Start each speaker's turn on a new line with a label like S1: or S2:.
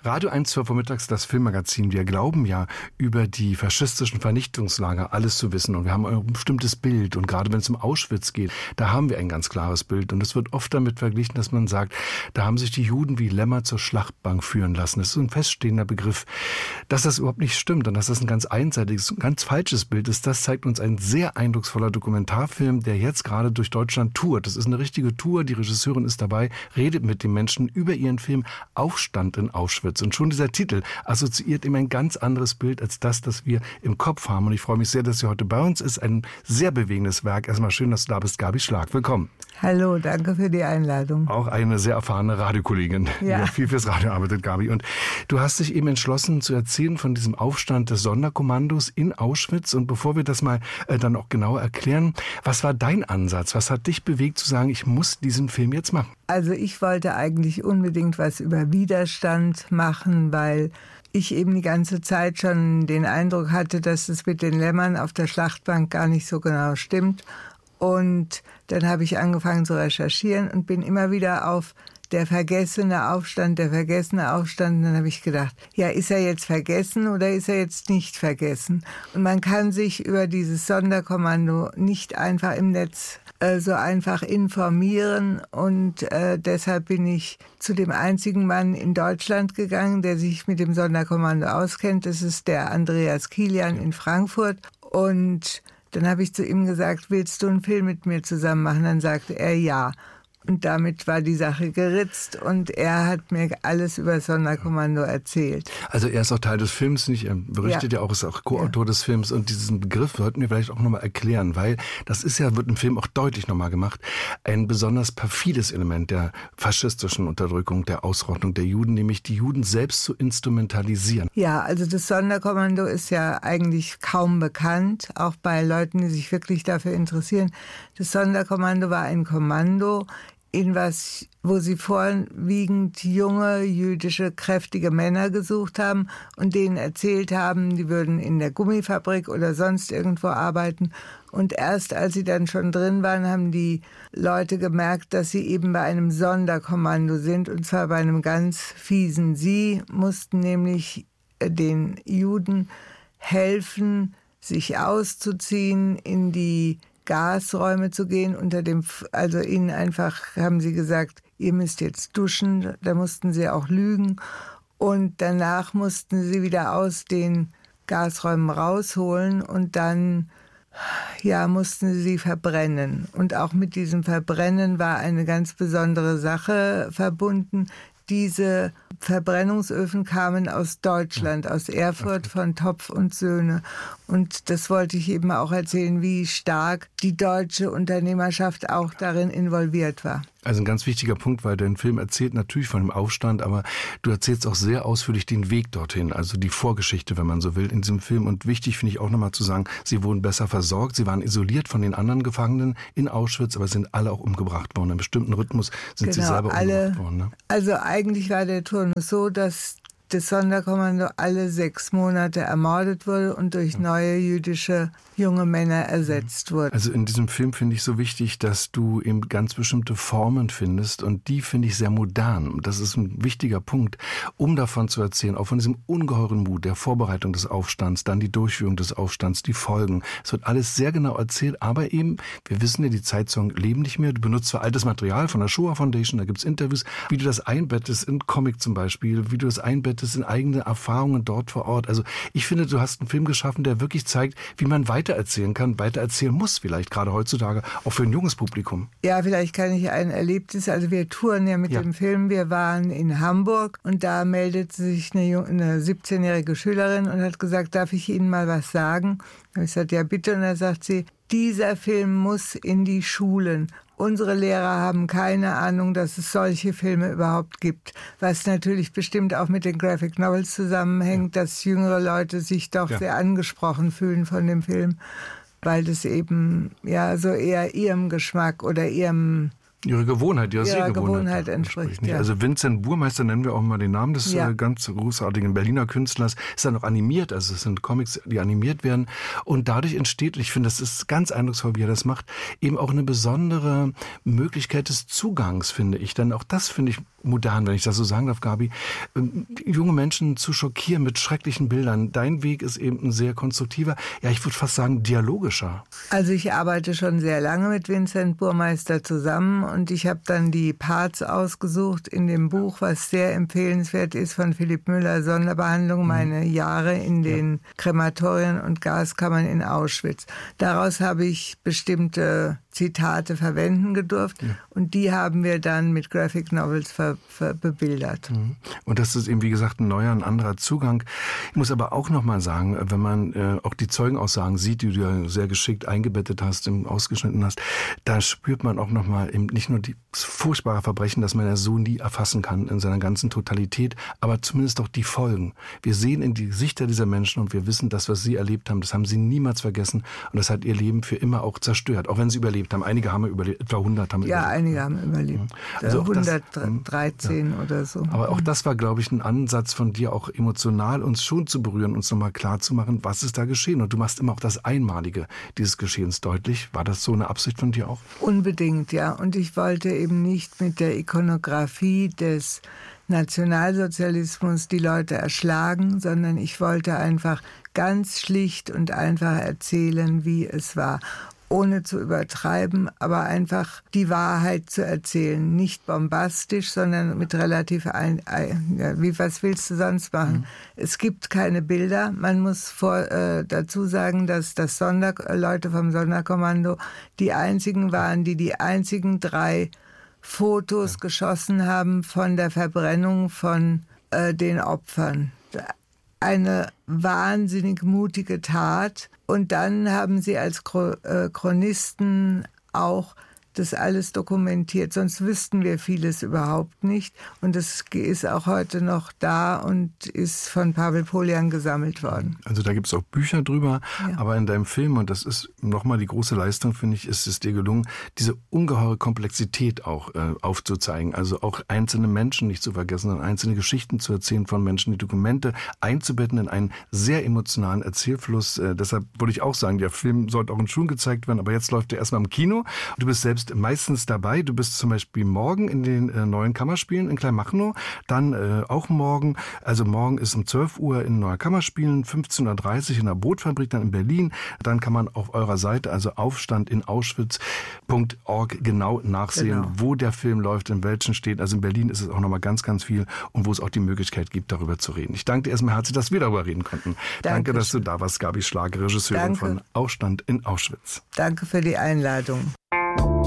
S1: Radio 1 zur Vormittags, das Filmmagazin. Wir glauben ja, über die faschistischen Vernichtungslager alles zu wissen. Und wir haben ein bestimmtes Bild. Und gerade wenn es um Auschwitz geht, da haben wir ein ganz klares Bild. Und es wird oft damit verglichen, dass man sagt, da haben sich die Juden wie Lämmer zur Schlachtbank führen lassen. Das ist ein feststehender Begriff. Dass das überhaupt nicht stimmt und dass das ein ganz einseitiges, ganz falsches Bild ist, das zeigt uns ein sehr eindrucksvoller Dokumentarfilm, der jetzt gerade durch Deutschland tourt. Das ist eine richtige Tour. Die Regisseurin ist dabei, redet mit den Menschen über ihren Film Aufstand in Auschwitz. Und schon dieser Titel assoziiert ihm ein ganz anderes Bild als das wir im Kopf haben. Und ich freue mich sehr, dass sie heute bei uns ist. Ein sehr bewegendes Werk. Erstmal schön, dass du da bist, Gabi Schlag. Willkommen.
S2: Hallo, danke für die Einladung.
S1: Auch eine sehr erfahrene Radiokollegin, die viel fürs Radio arbeitet, Gabi. Und du hast dich eben entschlossen zu erzählen von diesem Aufstand des Sonderkommandos in Auschwitz. Und bevor wir das mal dann auch genauer erklären, was war dein Ansatz? Was hat dich bewegt zu sagen, ich muss diesen Film jetzt machen?
S2: Also ich wollte eigentlich unbedingt was über Widerstand machen, weil ich eben die ganze Zeit schon den Eindruck hatte, dass es mit den Lämmern auf der Schlachtbank gar nicht so genau stimmt. Und dann habe ich angefangen zu recherchieren und bin immer wieder auf der vergessene Aufstand. Und dann habe ich gedacht, ja, ist er jetzt vergessen oder ist er jetzt nicht vergessen? Und man kann sich über dieses Sonderkommando nicht einfach im Netz so einfach informieren. Und deshalb bin ich zu dem einzigen Mann in Deutschland gegangen, der sich mit dem Sonderkommando auskennt. Das ist der Andreas Kilian in Frankfurt. Und dann habe ich zu ihm gesagt, willst du einen Film mit mir zusammen machen? Dann sagte er ja. Und damit war die Sache geritzt und er hat mir alles über das Sonderkommando erzählt.
S1: Also er ist auch Teil des Films, nicht? Er berichtet ja auch, ist auch Co-Autor des Films. Und diesen Begriff sollten wir vielleicht auch nochmal erklären, weil das ist ja, wird im Film auch deutlich nochmal gemacht, ein besonders perfides Element der faschistischen Unterdrückung, der Ausrottung der Juden, nämlich die Juden selbst zu instrumentalisieren.
S2: Ja, also das Sonderkommando ist ja eigentlich kaum bekannt, auch bei Leuten, die sich wirklich dafür interessieren. Das Sonderkommando war ein Kommando, wo sie vorwiegend junge, jüdische, kräftige Männer gesucht haben und denen erzählt haben, die würden in der Gummifabrik oder sonst irgendwo arbeiten. Und erst als sie dann schon drin waren, haben die Leute gemerkt, dass sie eben bei einem Sonderkommando sind, und zwar bei einem ganz fiesen. Sie mussten nämlich den Juden helfen, sich auszuziehen, in die Gasräume zu gehen, also ihnen einfach haben sie gesagt, ihr müsst jetzt duschen, da mussten sie auch lügen und danach mussten sie wieder aus den Gasräumen rausholen und dann mussten sie verbrennen. Und auch mit diesem Verbrennen war eine ganz besondere Sache verbunden. Diese Verbrennungsöfen kamen aus Deutschland, aus Erfurt von Topf und Söhne. Und das wollte ich eben auch erzählen, wie stark die deutsche Unternehmerschaft auch darin involviert war.
S1: Also ein ganz wichtiger Punkt, weil dein Film erzählt natürlich von dem Aufstand, aber du erzählst auch sehr ausführlich den Weg dorthin, also die Vorgeschichte, wenn man so will, in diesem Film. Und wichtig finde ich auch nochmal zu sagen, sie wurden besser versorgt, sie waren isoliert von den anderen Gefangenen in Auschwitz, aber sind alle auch umgebracht worden. In einem bestimmten Rhythmus sind sie selber umgebracht worden. Ne?
S2: Also eigentlich war der Turnus so, dass das Sonderkommando alle 6 Monate ermordet wurde und durch neue jüdische junge Männer ersetzt wurde.
S1: Also in diesem Film finde ich so wichtig, dass du eben ganz bestimmte Formen findest und die finde ich sehr modern. Und das ist ein wichtiger Punkt, um davon zu erzählen, auch von diesem ungeheuren Mut der Vorbereitung des Aufstands, dann die Durchführung des Aufstands, die Folgen. Es wird alles sehr genau erzählt, aber eben, wir wissen ja, die Zeitzeugen leben nicht mehr. Du benutzt zwar altes Material von der Shoah Foundation, da gibt es Interviews, wie du das einbettest in Comic zum Beispiel, wie du das einbettest in eigene Erfahrungen dort vor Ort. Also ich finde, du hast einen Film geschaffen, der wirklich zeigt, wie man weitererzählen kann, weitererzählen muss vielleicht, gerade heutzutage, auch für ein junges Publikum.
S2: Ja, vielleicht kann ich ein Erlebnis, also wir touren ja mit dem Film, wir waren in Hamburg und da meldete sich eine 17-jährige Schülerin und hat gesagt, darf ich Ihnen mal was sagen? Da habe ich gesagt, ja bitte, und da sagt sie, dieser Film muss in die Schulen. Unsere Lehrer haben keine Ahnung, dass es solche Filme überhaupt gibt. Was natürlich bestimmt auch mit den Graphic Novels zusammenhängt, dass jüngere Leute sich doch sehr angesprochen fühlen von dem Film, weil das eben so eher ihrem Geschmack oder
S1: Ihre Gewohnheit, ihre
S2: Sehgewohnheit entspricht. Ja.
S1: Also Vincent Burmeister, nennen wir auch mal den Namen des ganz großartigen Berliner Künstlers, ist dann auch animiert, also es sind Comics, die animiert werden und dadurch entsteht, ich finde, das ist ganz eindrucksvoll, wie er das macht, eben auch eine besondere Möglichkeit des Zugangs, finde ich. Denn auch das, finde ich, modern, wenn ich das so sagen darf, Gabi, junge Menschen zu schockieren mit schrecklichen Bildern. Dein Weg ist eben ein sehr konstruktiver, ja, ich würde fast sagen dialogischer.
S2: Also ich arbeite schon sehr lange mit Vincent Burmeister zusammen und ich habe dann die Parts ausgesucht in dem Buch, was sehr empfehlenswert ist, von Philipp Müller, Sonderbehandlung, meine Jahre in den Krematorien und Gaskammern in Auschwitz. Daraus habe ich bestimmte Zitate verwenden gedurft und die haben wir dann mit Graphic Novels bebildert.
S1: Und das ist eben, wie gesagt, ein neuer, ein anderer Zugang. Ich muss aber auch noch mal sagen, wenn man auch die Zeugenaussagen sieht, die du ja sehr geschickt eingebettet hast, ausgeschnitten hast, da spürt man auch noch mal eben nicht nur das furchtbare Verbrechen, das man ja so nie erfassen kann in seiner ganzen Totalität, aber zumindest auch die Folgen. Wir sehen in die Gesichter dieser Menschen und wir wissen, das, was sie erlebt haben, das haben sie niemals vergessen und das hat ihr Leben für immer auch zerstört, auch wenn sie überlebt haben. Einige haben überlebt, etwa 100 haben überlebt.
S2: Ja, einige haben überlebt. Also 113 oder so.
S1: Aber auch das war, glaube ich, ein Ansatz von dir, auch emotional uns schon zu berühren, uns nochmal klar zu machen, was ist da geschehen. Und du machst immer auch das Einmalige dieses Geschehens deutlich. War das so eine Absicht von dir auch?
S2: Unbedingt, ja. Und ich wollte eben nicht mit der Ikonografie des Nationalsozialismus die Leute erschlagen, sondern ich wollte einfach ganz schlicht und einfach erzählen, wie es war. Ohne zu übertreiben, aber einfach die Wahrheit zu erzählen. Nicht bombastisch, sondern mit relativ was willst du sonst machen? Es gibt keine Bilder. Man muss dazu sagen, dass das Leute vom Sonderkommando die einzigen waren, die einzigen 3 Fotos geschossen haben von der Verbrennung von den Opfern. Eine wahnsinnig mutige Tat. Und dann haben sie als Chronisten auch das alles dokumentiert. Sonst wüssten wir vieles überhaupt nicht. Und das ist auch heute noch da und ist von Pavel Polian gesammelt worden.
S1: Also da gibt es auch Bücher drüber. Ja. Aber in deinem Film, und das ist nochmal die große Leistung, finde ich, ist es dir gelungen, diese ungeheure Komplexität auch aufzuzeigen. Also auch einzelne Menschen nicht zu vergessen, sondern einzelne Geschichten zu erzählen von Menschen, die Dokumente einzubetten in einen sehr emotionalen Erzählfluss. Deshalb würde ich auch sagen, der Film sollte auch in Schulen gezeigt werden. Aber jetzt läuft er erstmal im Kino. Du bist selbst meistens dabei. Du bist zum Beispiel morgen in den neuen Kammerspielen in Kleinmachnow, dann auch morgen, also morgen ist um 12 Uhr in Neuen Kammerspielen, 15:30 Uhr in der Bootfabrik, dann in Berlin. Dann kann man auf eurer Seite, also aufstandinauschwitz.org, genau nachsehen, wo der Film läuft, in welchen Städten. Also in Berlin ist es auch nochmal ganz, ganz viel und wo es auch die Möglichkeit gibt, darüber zu reden. Ich danke dir erstmal herzlich, dass wir darüber reden konnten. Danke, dass du da warst, Gabi Schlag, Regisseurin von Aufstand in Auschwitz.
S2: Danke für die Einladung.